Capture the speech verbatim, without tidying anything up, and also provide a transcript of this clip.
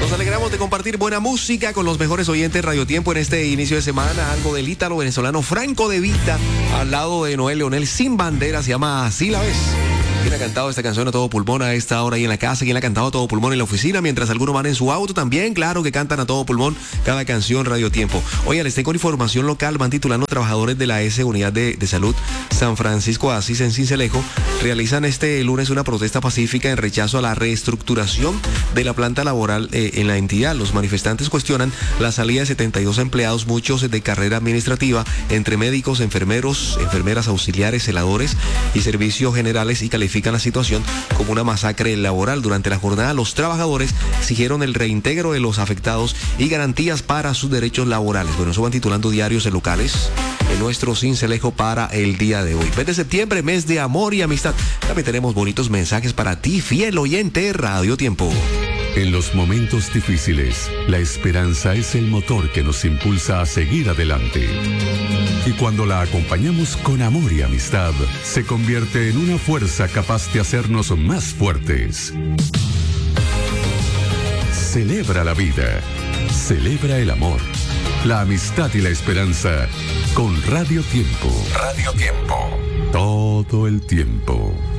Nos alegramos de compartir buena música con los mejores oyentes Radio Tiempo en este inicio de semana. Algo del ítalo venezolano Franco De Vita al lado de Noel Leonel Sin Bandera. Se llama Así la ves. ¿Quién ha cantado esta canción a todo pulmón a esta hora ahí en la casa? ¿Quién la ha cantado a todo pulmón en la oficina? Mientras algunos van en su auto también, claro que cantan a todo pulmón cada canción Radio Tiempo. Oye, les tengo información local. Van titulando trabajadores de la S Unidad de, de Salud San Francisco de Asís en Sincelejo. Realizan este lunes una protesta pacífica en rechazo a la reestructuración de la planta laboral eh, en la entidad. Los manifestantes cuestionan la salida de setenta y dos empleados, muchos de carrera administrativa, entre médicos, enfermeros, enfermeras auxiliares, celadores y servicios generales, y califican la situación como una masacre laboral. Durante la jornada, los trabajadores exigieron el reintegro de los afectados y garantías para sus derechos laborales. Bueno, eso van titulando diarios locales en nuestro Sincelejo para el día de hoy. Mes de septiembre, mes de amor y amistad. También tenemos bonitos mensajes para ti, fiel oyente Radio Tiempo. En los momentos difíciles, la esperanza es el motor que nos impulsa a seguir adelante. Y cuando la acompañamos con amor y amistad, se convierte en una fuerza capaz de hacernos más fuertes. Celebra la vida, celebra el amor, la amistad y la esperanza con Radio Tiempo. Radio Tiempo. Todo el tiempo.